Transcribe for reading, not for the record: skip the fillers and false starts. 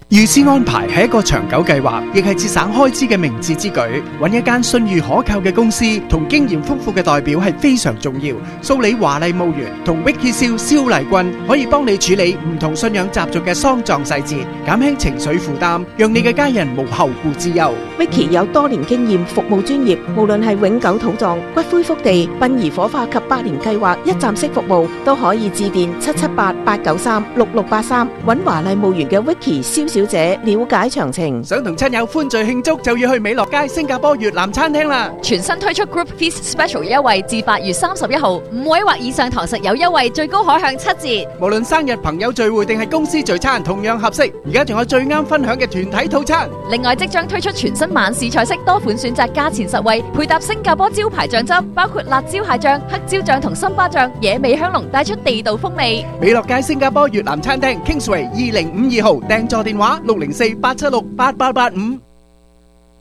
預先安排係一個長久計劃，亦係節省開支嘅明智之舉。揾一間信譽可靠嘅公司同經驗豐富嘅代表係非常重要。蘇里華麗墓園同 Vicky 蕭麗君可以幫你處理唔同信仰習俗嘅喪葬細節，減輕情緒負擔，讓你嘅家人無後顧之憂。 Vicky 有多年經驗，服務專業，無論係永久土葬、骨灰福地、殯儀火化及百年計劃一站式服務，都可以致電778-893-6683，揾華麗墓園嘅 Vicky 蕭小姐了解詳情。 想同親友歡聚慶祝，就要去美樂街新加坡越南餐廳啦！ 全新推出 Group Feast Special 優惠，至8月31號，5位或以上堂食有優惠，最高可享7折。 無論生日、朋友聚會定係公司聚餐，同樣合適。而家仲有最啱分享嘅團體套餐。 另外，即將推出全新晚市菜式，多款選擇，價錢實惠，配搭新加坡招牌醬汁，包括辣椒蟹醬、黑椒醬同森巴醬，野味香濃，帶出地道風味。 美樂街新加坡越南餐廳 Kingsway 2052號，訂座電話604-876-8885。